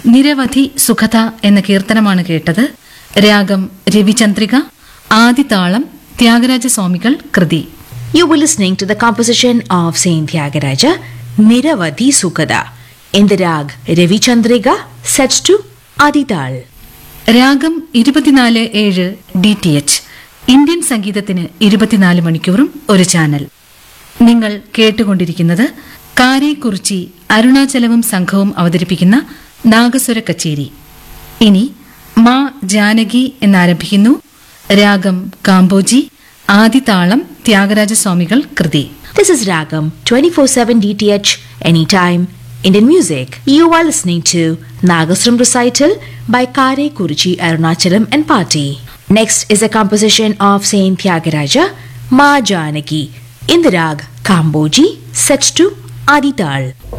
നിരവധി സുഖത എന്ന കീർത്തനമാണ് കേട്ടത്. രാഗം രവിചന്ദ്രിക, ആദിതാളം ത്യാഗരാജസ്വാമികൾ കൃതി. You were listening to the composition of Saint Tyagaraja, Niravadhi Sukada, in the rag Ravi Chandriga, set to Adital. രാഗം 24/7 DTH, Indian സംഗീതത്തിന് 24 മണിക്കൂറും ഒരു ചാനൽ. നിങ്ങൾ കേട്ടുകൊണ്ടിരിക്കുന്നത് കാരേക്കുറിച്ചി അരുണാചലവും സംഘവും അവതരിപ്പിക്കുന്ന നാഗസ്വര കച്ചേരി. ഇനി മാ ജാനകി എന്നാരംഭിക്കുന്നു. രാഗം കാമ്പോജി, ആദിതാളം ത്യാഗരാജസ്വാമികൾ കൃതി. This is Ragam 24/7 DTH, anytime, Indian music. You are listening to Nagaswaram recital by Kare Kurichi Arunachalam and Party. Next is a composition of Saint Tyagaraja, Ma Janaki, in the rag Kamboji, set to Adital.